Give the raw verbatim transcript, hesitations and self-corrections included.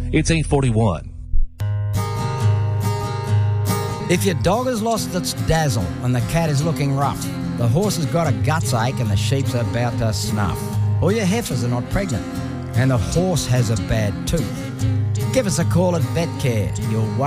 It's eight forty-one. If your dog has lost its dazzle and the cat is looking rough, the horse has got a guts ache and the sheep's about to snuff, or your heifers are not pregnant and the horse has a bad tooth, give us a call at VetCare. You'll